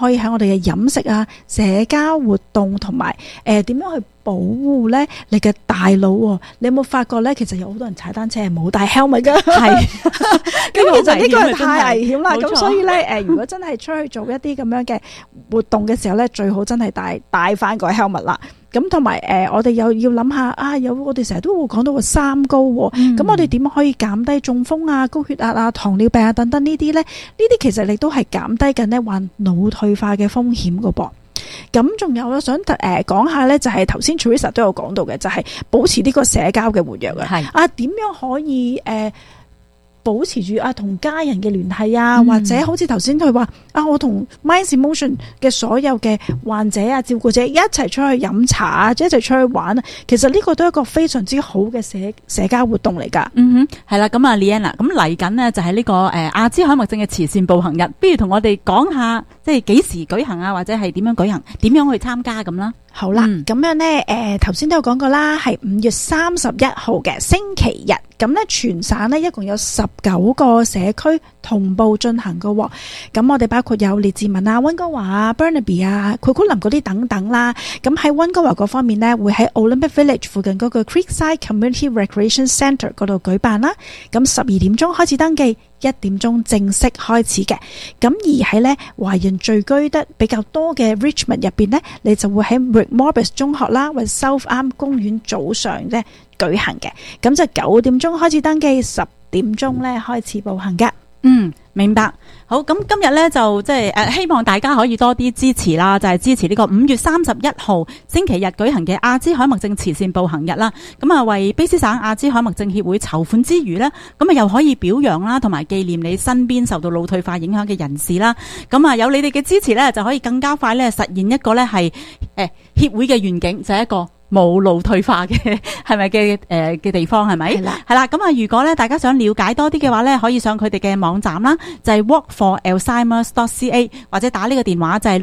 可以喺我哋嘅飲食啊、社交活動同埋點樣去保護咧你嘅大腦。你有冇發覺咧？其實有好多人踩單車係冇戴 helmet 噶，係咁其實呢個係太危險啦。咁所以咧如果真係出去做一啲咁樣嘅活動嘅時候咧，最好真係戴翻個 helmet 啦。咁同埋我哋又要諗下啊，我哋成日都會講到個三高咁我哋點可以減低中風啊、高血壓啊、糖尿病啊等等呢啲咧？呢啲其實你都係減低緊咧患腦退化嘅風險噶噃。咁仲有我想講下咧，就係頭先 Teresa 都有講到嘅，就係保持呢個社交嘅活躍啊。點樣可以保持住同家人嘅聯繫啊，或者好似頭先佢話我同 Minds Emotion 嘅所有嘅患者啊、照顧者一齊出去飲茶啊，一齊出去玩啊，其實呢個都係一個非常之好嘅社交活動嚟噶。 係啦，咁啊 Leanne， 咁嚟緊呢就係呢個阿茲海默症嘅慈善步行日，不如同我哋講下即係幾時舉行啊，或者係點樣舉行，點樣去參加咁啦。 好啦，咁樣呢頭先都有講過啦，係5月31號嘅星期日，咁呢全省呢一共有19個社區同步進行嘅喎。咁我哋包括有列治文啊、溫哥華啊、Burnaby 啊、庫庫林嗰啲等等啦。咁喺溫哥華嗰方面呢，會喺 Olympic Village 附近嗰個 Creekside Community Recreation Centre 嗰度舉辦啦。咁12點鐘開始登記，1點鐘正式開始嘅。咁而喺呢華人聚居得比較多嘅 Richmond 入邊呢，你就會喺Morris 中學啦，或者 South Arm 公園早上咧舉行嘅，咁就9點鐘開始登記，10點鐘咧開始步行嘅。 明白。好，咁今日咧就即係希望大家可以多啲支持啦，就係支持呢個5月31號星期日舉行嘅阿茲海默症慈善步行日啦。咁啊，為卑詩省阿茲海默症協會籌款之餘呢，咁啊又可以表揚啦，同埋紀念你身邊受到腦退化影響嘅人士啦。咁啊，有你哋嘅支持呢，就可以更加快咧實現一個咧係協會嘅願景，就係一個冇腦退化嘅係咪嘅地方，係咪？係啦。咁啊，如果咧大家想了解多啲嘅話咧，可以上佢哋嘅網站啦，就係 walkforalzheimers.ca， 或者打呢個電話就係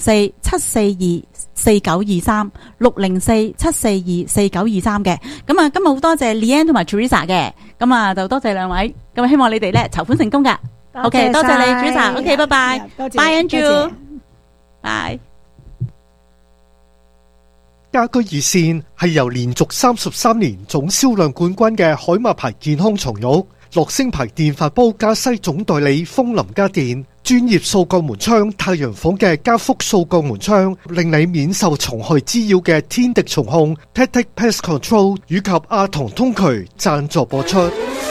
604-742-4923 604-742-4923嘅。咁啊，今日好多謝 Leanne 同埋 Teresa 嘅，咁啊就多謝兩位，咁希望你哋咧籌款成功噶。OK， 多謝你 Teresa。OK， 拜拜。Bye Andrew。Bye。 家居熱線係由連續33年總銷量冠軍嘅海馬牌健康床褥、樂聲牌電飯煲加西總代理楓林家電、專業掃鋼門窗太陽房嘅加福掃鋼門窗，令你免受蟲害滋擾嘅天敵蟲控 Tactic Pest Control 以及阿童通渠贊助播出。